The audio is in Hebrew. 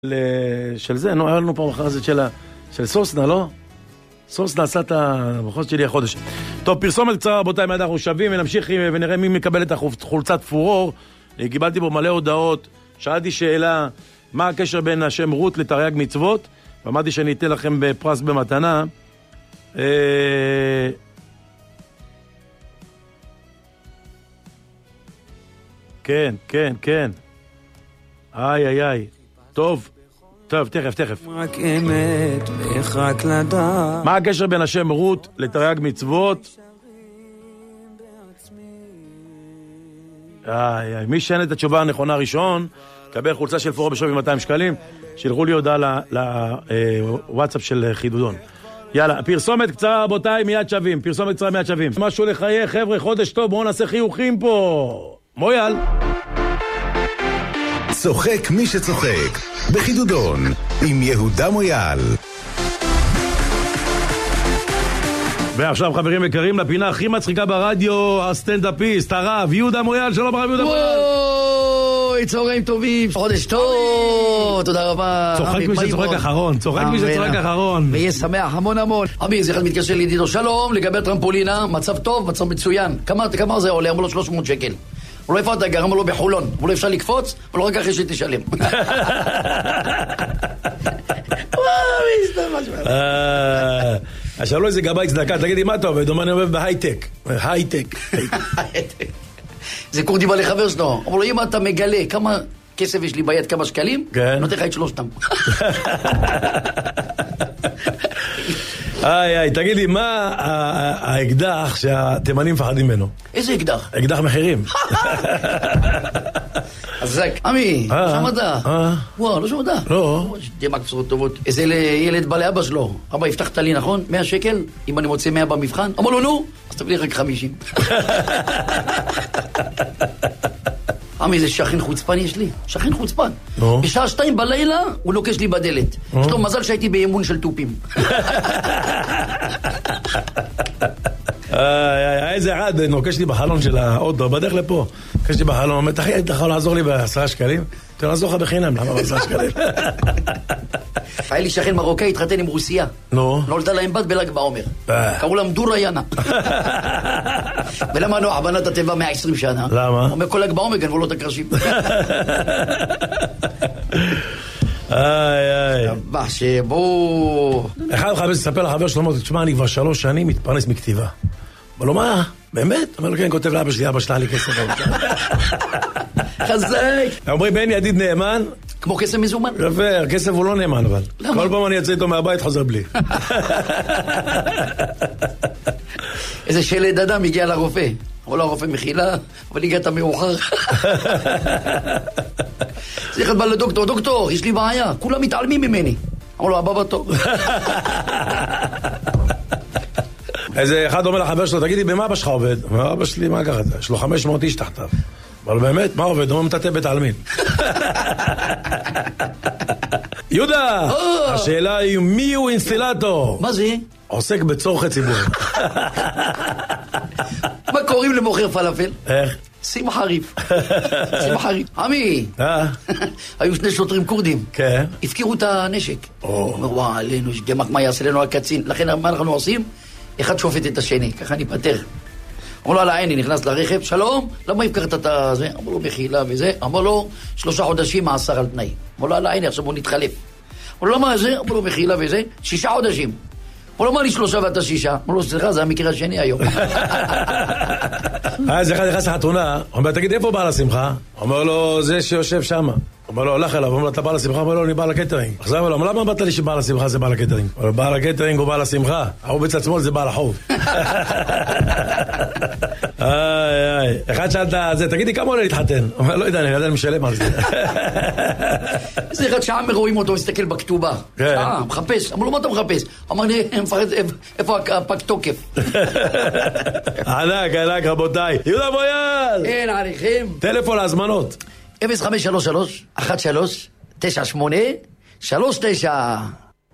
של זה, היה לנו פה מחר הזה של סוסנה, לא? סוסנה עשה את המחוז שלי החודש. טוב, פרסומת קצרה, רבותיי, מיד אנחנו שווים ונמשיך ונראה מי מקבל את החולצת פורור. קיבלתי בו מלא הודעות, שאלתי שאלה, מה הקשר בין השם רות לתרי"ג מצוות, ואמרתי שאני אתן לכם בפרס במתנה. כן, כן, כן. איי. טוב, תכף. רק אמת, איך רק לדעת. מה הקשר בין השם רות לתרי"ג מצוות? מי שאין את התשובה הנכונה ראשון, קבל חולצה של פורור בשווי 200 שקלים, שילחו לי הודעה לוואטסאפ של חידודון. יאללה, פרסומת קצרה, רבותיי, מיד שווים. משהו לחייך, חבר'ה, חודש טוב, בואו נעשה חיוכים פה. מויאל. צוחק מי שצוחק, בחידודון, עם יהודה מויאל. ועכשיו חברים יקרים, לפינה הכי מצחיקה ברדיו, הסטנדאפיסט, הרב, יהודה מויאל. שלום הרב יהודה מויאל. וואי, צהריים טובים, חודש טוב, תודה רבה. צוחק מי שצוחק אחרון. ויהיה שמח המון. עמי, זה אחד מתקשר לידידו, שלום, לגבי הטרמפולינה, מצב טוב, מצב מצוין. כמה זה עולה? אמרו לו 300 שקל. הוא לא איפה אתה גר, אמרו לו בחולון. אמרו לו אפשר לקפוץ, אבל לא רק אחרי שתשלם. עכשיו לא איזה גבאי צדקה, תגידי מה אתה עובד? אומר אני עובד בהייטק. זה קורדי בא לחבר שלו. אמרו לו אם אתה מגלה כמה כסף יש לי ביד, כמה שקלים, נותן לך את שלושתם. תגידי, מה האקדח שהתימנים מפחדים ממנו? איזה אקדח? אקדח מחירים. אז זק, עמי, שמדה. וואו, לא שמדה. לא. תהיה מקצורות טובות. איזה ילד בא לאבא שלו. אבא, הבטחת לי, נכון? 100 שקל? אם אני מוצא 100 במבחן? אמר לו, נו, אז תביא לי רק 50. עמי, זה שכן חוצפן יש לי. שכן חוצפן. בשעה 2 בלילה, הוא נוקש לי בדלת. יש לו מזל שהייתי באימון של טופים. איזה אחד נוקש לי בחלון של האוטו, בדרך לפה. נוקש לי בחלון, אומר, אחי, אתה יכול לעזור לי ב10 שקלים? אתה לעזור לך בחינם, למה ב10 שקלים? היה לי שכן מרוקאי, התחתן עם רוסיה. נולדה להם בת בל"ג בעומר. קראו להם דורה יאנה. ולמה נוח בנה את הטבע 120 שנה? למה? אומר כל ל"ג בעומר גנבו לו את הקרשים. מה שבו... אחד חבר שספר לחבר שלו, אמר, תשמע, אני כבר 3 שנים מתפרנס מכתיבה. אמר לו, מה? באמת? אמר לו, כן, כותב לאבא שלי, אבא שלה לי כסף. חזק! אומרים, בן ידיד נאמן. כמו כסף מזומן. יפה, כסף הוא לא נאמן, אבל. כל פעם אני יוצא איתו מהבית, חוזר בלי. איזה שלד אדם הגיע לרופא. אמר לו, הרופא מחילה, אבל הגעת מאוחר. זה אחד בא לדוקטור, דוקטור, יש לי בעיה, כולם מתעלמים ממני. אמר לו, הבא בתור. איזה אחד אומר לחבר שלו, תגידי, במה אבא שלך עובד? אומר, אבא שלי, מה ככה? יש לו 500 איש תחתיו. אבל באמת, מה עובד? הוא מטאטא בית העלמין. יהודה, השאלה היא, מי הוא אינסטלטור? מה זה? עוסק בצורכי ציבור. מה קוראים למוכר פלאפל? איך? שמחה ריף. עמי, היו 2 שוטרים קורדים. כן. הפקירו את הנשק. אומר, וואו, עלינו, שגמק מה יעשה לנו הקצין. לכן מה אנחנו עושים? אחד שופט את השני, ככה ניפטר. אמר לו על העיני, נכנס לרכב, שלום, למה הפקרת את זה? אמר לו מחילה וזה. אמר לו 3 חודשים מאסר על תנאי. אמר לו על העיני, עכשיו בוא נתחלף. אמר לו למה זה? אמר לו מחילה וזה. 6 חודשים. אמר לו מה לי 3 ואתה 6? אמר לו סליחה, זה המקרה השני היום. אז אחד נכנס לחתונה, אומר, תגיד, איפה בעל השמחה? אומר לו, זה שיושב שם. אומר לו, הולך אליו, אומר לו, אתה בעל השמחה? אומר לו, אני בעל הקטרינג. עכשיו אומר לו, למה אמרת לי שבעל השמחה זה בעל הקטרינג? אומר לו, בעל הקטרינג הוא בעל השמחה, ההוא בצד שמאל זה בעל החוב. אחד שאלת זה, תגידי, כמה עולה להתחתן? אומר, לא יודע, אני עדיין משלם על זה. איזה אחד שעה רואים אותו, מסתכל בכתובה. שעה, מחפש. אמר לו, מה אתה מחפש? אמר לי, איפה הפג תוקף? ענק, רבותיי. יהודה מויאל! אין, עליכם. טלפון להזמנות. 0533-13-98-39